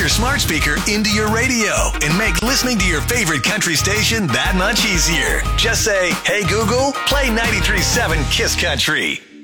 your smart speaker into your radio and make listening to your favorite country station that much easier. Just say, "Hey Google, play 93.7 Kiss Country."